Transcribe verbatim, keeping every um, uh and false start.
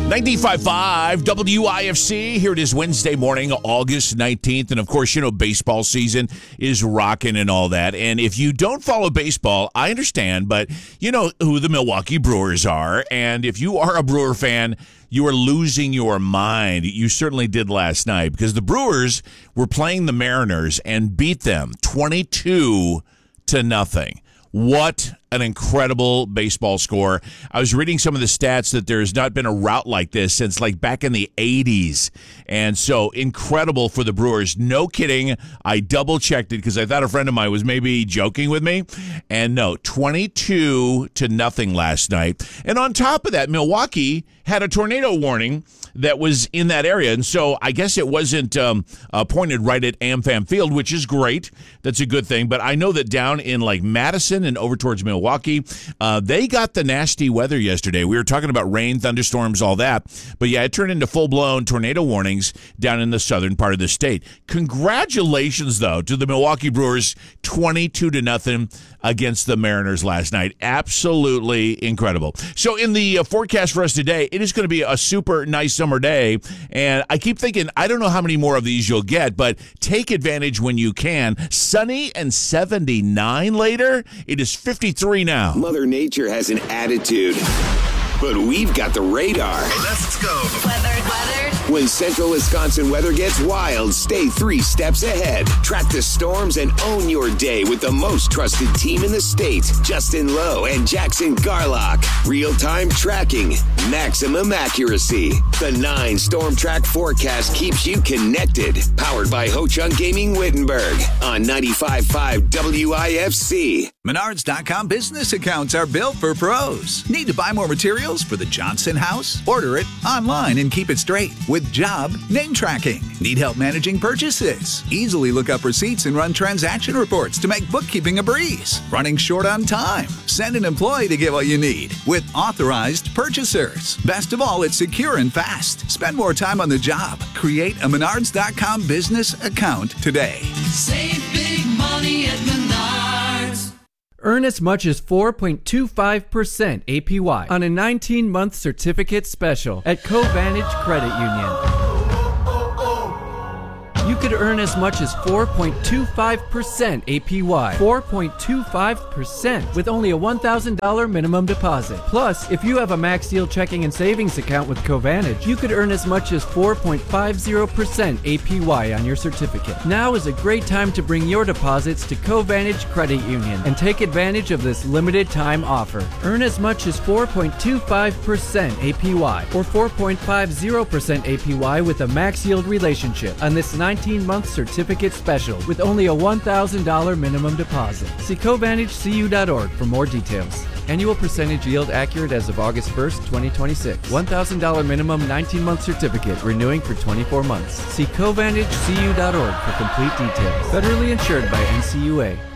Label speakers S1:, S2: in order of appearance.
S1: ninety-five point five W I F C. Here it is Wednesday morning, August nineteenth. And of course, you know, baseball season is rocking and all that. And if you don't follow baseball, I understand, but you know who the Milwaukee Brewers are. And if you are a Brewer fan, you are losing your mind. You certainly did last night because the Brewers were playing the Mariners and beat them twenty-two to nothing. What an incredible baseball score. I was reading some of the stats that there's not been a rout like this since like back in the eighties. And so incredible for the Brewers. No kidding. I double checked it because I thought a friend of mine was maybe joking with me. And no, twenty-two to nothing last night. And on top of that, Milwaukee had a tornado warning that was in that area. And so I guess it wasn't um, uh, pointed right at AmFam Field, which is great. That's a good thing. But I know that down in like Madison and over towards Milwaukee, uh, they got the nasty weather yesterday. We were talking about rain, thunderstorms, all that. But yeah, it turned into full-blown tornado warnings down in the southern part of the state. Congratulations, though, to the Milwaukee Brewers, twenty-two to nothing against the Mariners last night. Absolutely incredible. So in the uh, forecast for us today, it is going to be a super nice summer day. And I keep thinking, I don't know how many more of these you'll get, but take advantage when you can. Sunny and seventy-nine later. It is fifty-three now.
S2: Mother Nature has an attitude, but we've got the radar.
S3: Let's go.
S4: Weather, weather.
S2: When central Wisconsin weather gets wild, stay three steps ahead. Track the storms and own your day with the most trusted team in the state, Justin Lowe and Jackson Garlock. Real-time tracking, maximum accuracy. The nine Storm Track forecast keeps you connected. Powered by Ho Chunk Gaming Wittenberg on ninety-five point five W I F C.
S3: Menards dot com business accounts are built for pros. Need to buy more materials for the Johnson house? Order it online and keep it straight with job name tracking. Need help managing purchases? Easily look up receipts and run transaction reports to make bookkeeping a breeze. Running short on time? Send an employee to get what you need with authorized purchasers. Best of all, it's secure and fast. Spend more time on the job. Create a Menards dot com business account today.
S5: Save big money at Menards.
S6: Earn as much as four point two five percent A P Y on a nineteen-month certificate special at Covantage Credit Union. You could earn as much as four point two five percent A P Y. four point two five percent with only a one thousand dollars minimum deposit. Plus, if you have a Max Yield checking and savings account with Covantage, you could earn as much as four point five zero percent A P Y on your certificate. Now is a great time to bring your deposits to Covantage Credit Union and take advantage of this limited time offer. Earn as much as four point two five percent A P Y or four point five zero percent A P Y with a Max Yield relationship on this nineteen-month certificate special with only a one thousand dollars minimum deposit. See Covantage C U dot org for more details. Annual percentage yield accurate as of August first, twenty twenty-six. one thousand dollars minimum nineteen-month certificate renewing for twenty-four months. See Covantage C U dot org for complete details. Federally insured by N C U A.